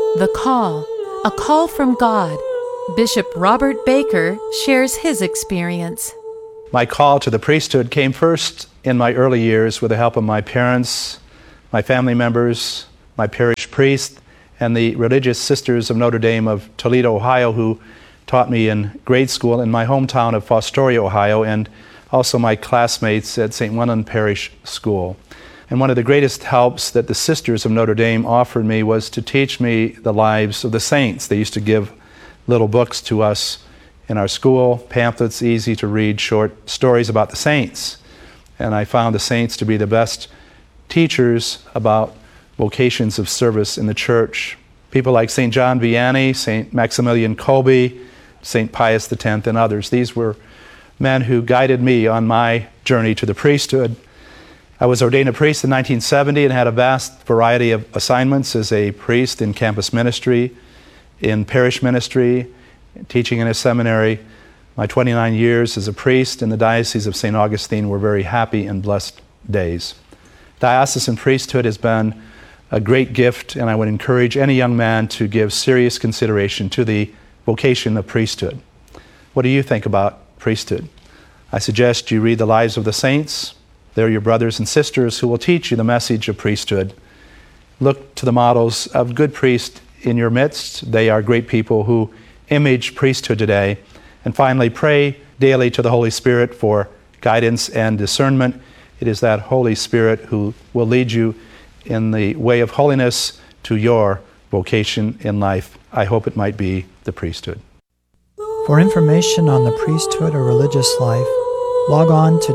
The Call, a call from God. Bishop Robert Baker shares his experience. My call to the priesthood came first in my early years with the help of my parents, my family members, my parish priest, and the religious sisters of Notre Dame of Toledo, Ohio, who taught me in grade school in my hometown of Fostoria, Ohio, and also my classmates at St. Wennan Parish School. And one of the greatest helps that the sisters of Notre Dame offered me was to teach me the lives of the saints. They used to give little books to us in our school, pamphlets, easy to read, short stories about the saints. And I found the saints to be the best teachers about vocations of service in the church. People like St. John Vianney, St. Maximilian Kolbe, St. Pius X, and others. These were men who guided me on my journey to the priesthood. I was ordained a priest in 1970 and had a vast variety of assignments as a priest in campus ministry, in parish ministry, teaching in a seminary. My 29 years as a priest in the Diocese of St. Augustine were very happy and blessed days. Diocesan priesthood has been a great gift, and I would encourage any young man to give serious consideration to the vocation of priesthood. What do you think about priesthood? I suggest you read the lives of the saints. They're your brothers and sisters who will teach you the message of priesthood. Look to the models of good priests in your midst. They are great people who image priesthood today. And finally, pray daily to the Holy Spirit for guidance and discernment. It is that Holy Spirit who will lead you in the way of holiness to your vocation in life. I hope it might be the priesthood. For information on the priesthood or religious life, log on to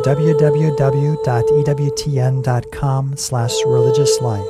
www.ewtn.com/religiouslife.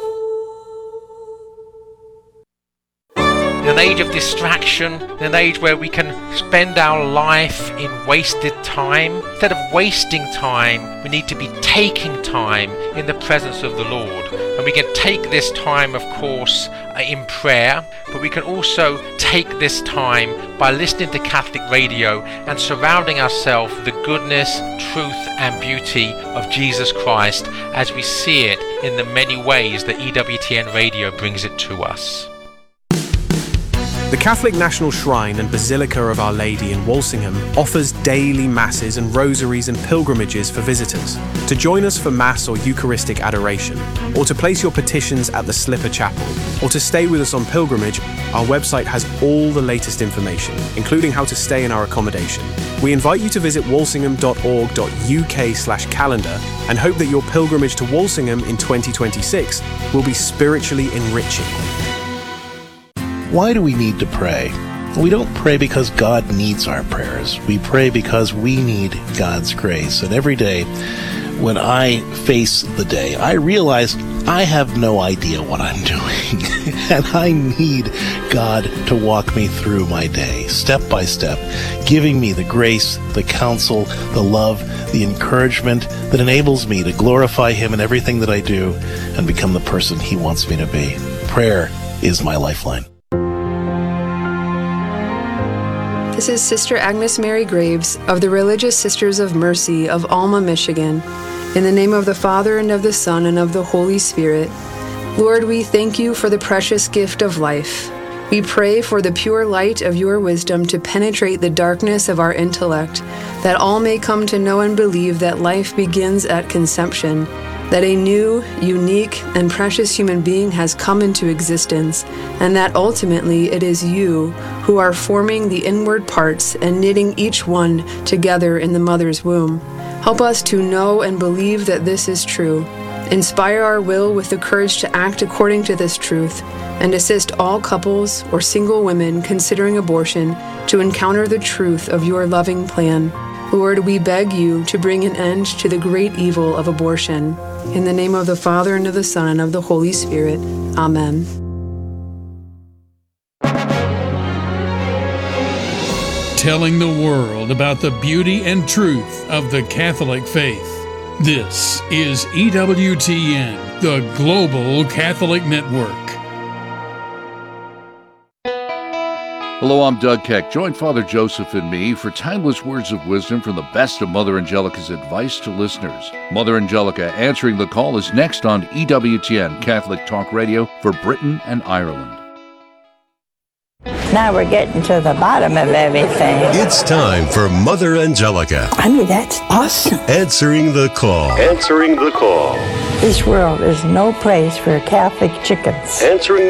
In an age of distraction, in an age where we can spend our life in wasted time, instead of wasting time, we need to be taking time in the presence of the Lord. And we can take this time, of course, in prayer, but we can also take this time by listening to Catholic radio and surrounding ourselves with the goodness, truth and beauty of Jesus Christ as we see it in the many ways that EWTN radio brings it to us. The Catholic National Shrine and Basilica of Our Lady in Walsingham offers daily masses and rosaries and pilgrimages for visitors. To join us for Mass or Eucharistic adoration, or to place your petitions at the Slipper Chapel, or to stay with us on pilgrimage, our website has all the latest information, including how to stay in our accommodation. We invite you to visit walsingham.org.uk/calendar and hope that your pilgrimage to Walsingham in 2026 will be spiritually enriching. Why do we need to pray? We don't pray because God needs our prayers. We pray because we need God's grace. And every day, when I face the day, I realize I have no idea what I'm doing. And I need God to walk me through my day, step by step, giving me the grace, the counsel, the love, the encouragement that enables me to glorify Him in everything that I do and become the person He wants me to be. Prayer is my lifeline. This is Sister Agnes Mary Graves of the Religious Sisters of Mercy of Alma, Michigan. In the name of the Father, and of the Son, and of the Holy Spirit. Lord, we thank you for the precious gift of life. We pray for the pure light of your wisdom to penetrate the darkness of our intellect, that all may come to know and believe that life begins at conception, that a new, unique, and precious human being has come into existence, and that ultimately it is you who are forming the inward parts and knitting each one together in the mother's womb. Help us to know and believe that this is true. Inspire our will with the courage to act according to this truth, and assist all couples or single women considering abortion to encounter the truth of your loving plan. Lord, we beg you to bring an end to the great evil of abortion. In the name of the Father, and of the Son, and of the Holy Spirit. Amen. Telling the world about the beauty and truth of the Catholic faith. This is EWTN, the Global Catholic Network. Hello, I'm Doug Keck. Join Father Joseph and me for timeless words of wisdom from the best of Mother Angelica's advice to listeners. Mother Angelica Answering the Call is next on EWTN Catholic Talk Radio for Britain and Ireland. Now we're getting to the bottom of everything. It's time for Mother Angelica. I mean, that's awesome. Answering the call. Answering the call. This world is no place for Catholic chickens. Answering